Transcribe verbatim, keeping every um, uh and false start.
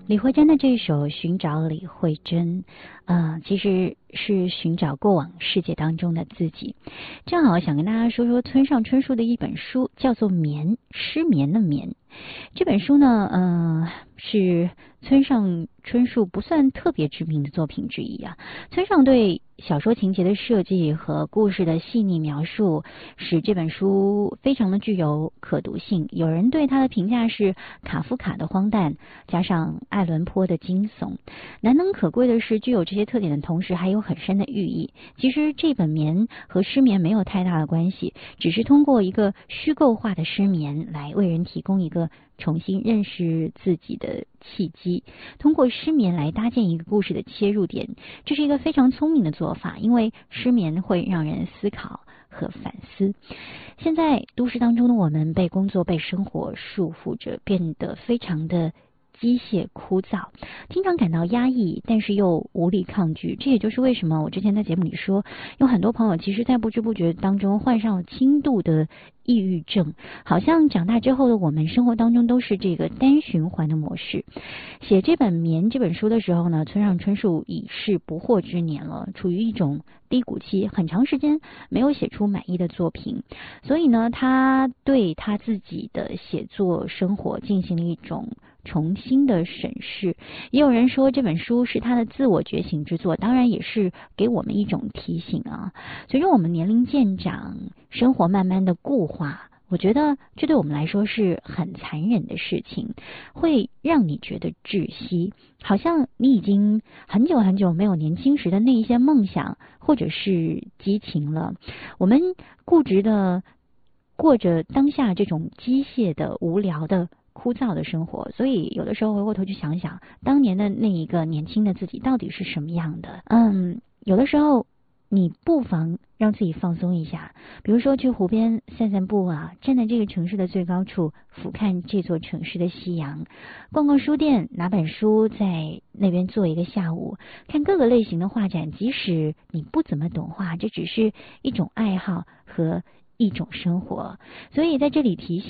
李慧珍的这首《寻找李慧珍》，呃，其实是寻找过往世界当中的自己。正好想跟大家说说村上春树的一本书，叫做《眠》，失眠的眠。这本书呢，呃，是村上春树不算特别知名的作品之一啊。村上对小说情节的设计和故事的细腻描述，使这本书非常的具有可读性。有人对他的评价是卡夫卡的荒诞，加上爱伦坡的惊悚。难能可贵的是，具有这些特点的同时，还有很深的寓意。其实这本眠和失眠没有太大的关系，只是通过一个虚构化的失眠来为人提供一个重新认识自己的契机，通过失眠来搭建一个故事的切入点，这是一个非常聪明的做法，因为失眠会让人思考和反思。现在都市当中的我们被工作被生活束缚着，变得非常的机械枯燥，经常感到压抑，但是又无力抗拒。这也就是为什么我之前在节目里说，有很多朋友其实在不知不觉当中患上了轻度的抑郁症，好像长大之后的我们生活当中都是这个单循环的模式。写这本《眠》这本书的时候呢，村上春树已是不惑之年了，处于一种低谷期，很长时间没有写出满意的作品，所以呢，他对他自己的写作生活进行了一种重新的审视。也有人说这本书是他的自我觉醒之作，当然也是给我们一种提醒啊。随着我们年龄渐长，生活慢慢的固化，我觉得这对我们来说是很残忍的事情，会让你觉得窒息，好像你已经很久很久没有年轻时的那一些梦想或者是激情了。我们固执的过着当下这种机械的无聊的枯燥的生活，所以有的时候回过头去想想当年的那一个年轻的自己到底是什么样的。嗯，有的时候你不妨让自己放松一下，比如说去湖边散散步啊，站在这个城市的最高处俯瞰这座城市的夕阳，逛逛书店，拿本书在那边坐一个下午，看各个类型的画展。即使你不怎么懂画，这只是一种爱好和一种生活。所以在这里提醒